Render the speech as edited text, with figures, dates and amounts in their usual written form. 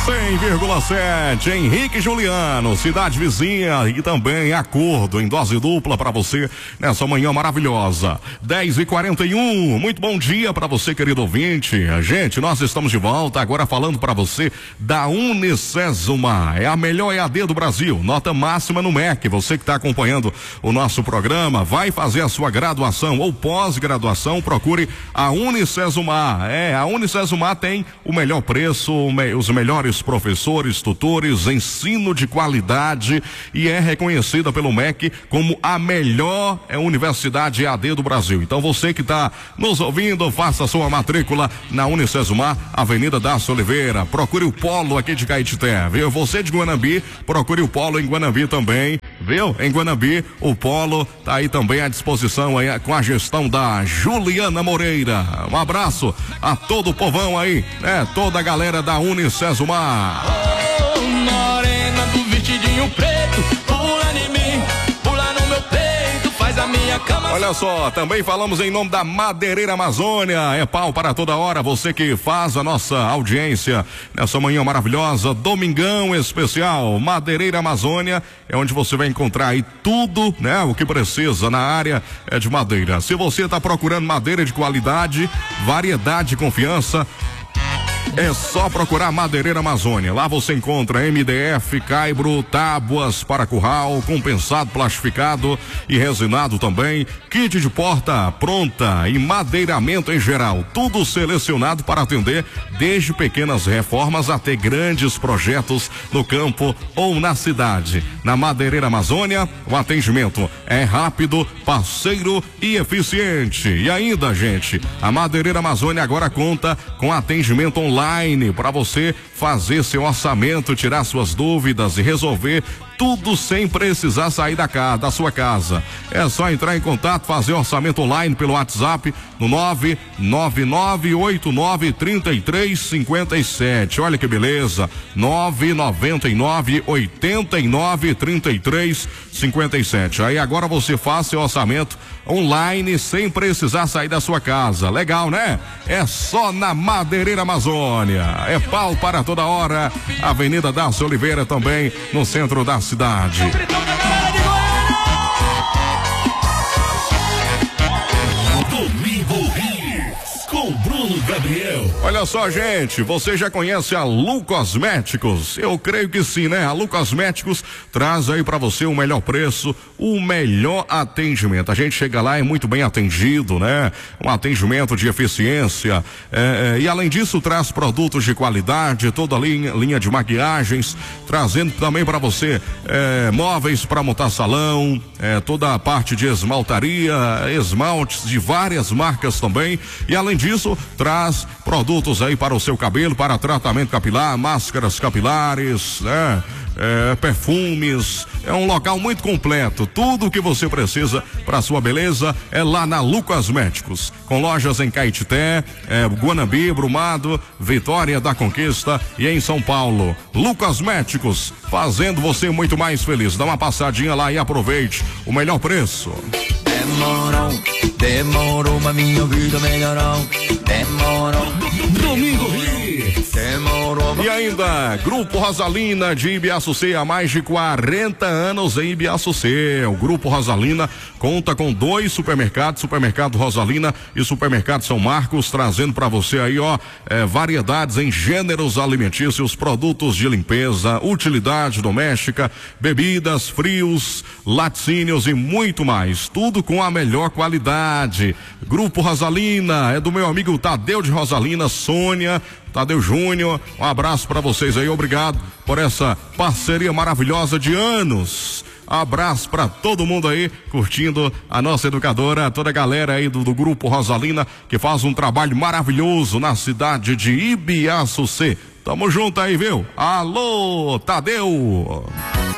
100,7, Henrique Juliano, cidade vizinha e também acordo em dose dupla para você nessa manhã maravilhosa. 10h41, muito bom dia para você, querido ouvinte. Gente, nós estamos de volta agora falando para você da Unicesumar. É a melhor EAD do Brasil, nota máxima no MEC. Você que está acompanhando o nosso programa, vai fazer a sua graduação ou pós-graduação, procure a Unicesumar. A Unicesumar tem o melhor preço, os melhores professores, tutores, ensino de qualidade e é reconhecida pelo MEC como a melhor universidade EAD do Brasil. Então você que está nos ouvindo, faça sua matrícula na Unicesumar, Avenida Dácio Oliveira. Procure o Polo aqui de Caetité, viu? Você de Guanambi, procure o Polo em Guanambi também, viu? Em Guanambi, o Polo tá aí também à disposição aí, com a gestão da Juliana Moreira. Um abraço a todo o povão aí, né? Toda a galera da Unicesumar. Oh, morena do vestidinho preto, pula em mim, pula no meu peito, faz a minha cama. Olha só, também falamos em nome da Madeireira Amazônia. É pau para toda hora, você que faz a nossa audiência nessa manhã maravilhosa, domingão especial. Madeireira Amazônia é onde você vai encontrar aí tudo, né? O que precisa na área de madeira. Se você está procurando madeira de qualidade, variedade e confiança, é só procurar Madeireira Amazônia. Lá você encontra MDF, caibro, tábuas para curral, compensado, plastificado e resinado também, kit de porta pronta e madeiramento em geral. Tudo selecionado para atender desde pequenas reformas até grandes projetos no campo ou na cidade. Na Madeireira Amazônia, o atendimento é rápido, parceiro e eficiente. E ainda, gente, a Madeireira Amazônia agora conta com atendimento online para você fazer seu orçamento, tirar suas dúvidas e resolver tudo sem precisar sair da sua casa. É só entrar em contato, fazer orçamento online pelo WhatsApp no 999893357. Olha que beleza, 999893357. Aí agora você faz seu orçamento online sem precisar sair da sua casa. Legal, né? É só na Madeireira Amazônia. É pau para toda hora. Avenida Dácio Oliveira também, no centro da cidade. Domingo Hits com Bruno Gabriel. Olha só, gente, você já conhece a Lu Cosméticos? Eu creio que sim, né? A Lu Cosméticos traz aí pra você o melhor preço, o melhor atendimento. A gente chega lá e é muito bem atendido, né? Um atendimento de eficiência, e além disso traz produtos de qualidade, toda a linha de maquiagens, trazendo também pra você móveis para montar salão, toda a parte de esmaltaria, esmaltes de várias marcas também, e além disso traz produtos aí para o seu cabelo, para tratamento capilar, máscaras capilares, né? Perfumes. É um local muito completo. Tudo o que você precisa para sua beleza é lá na Lu Cosméticos, com lojas em Caetité, Guanambi, Brumado, Vitória da Conquista e em São Paulo. Lu Cosméticos, fazendo você muito mais feliz. Dá uma passadinha lá e aproveite o melhor preço. Demorou, mas minha vida melhorou. Demorou. Domingo Hits. Demorou. E ainda, Grupo Rosalina de Ibiaçucê, há mais de 40 anos em Ibiaçucê. O Grupo Rosalina conta com 2 supermercados, Supermercado Rosalina e Supermercado São Marcos, trazendo para você aí, variedades em gêneros alimentícios, produtos de limpeza, utilidade doméstica, bebidas, frios, laticínios e muito mais. Tudo com a melhor qualidade. Grupo Rosalina é do meu amigo Tadeu de Rosalina, Sônia, Tadeu Júnior, um abraço para vocês aí, obrigado por essa parceria maravilhosa de anos. Abraço para todo mundo aí curtindo a nossa educadora, toda a galera aí do Grupo Rosalina, que faz um trabalho maravilhoso na cidade de Ibiaçucê. Tamo junto aí, viu? Alô, Tadeu!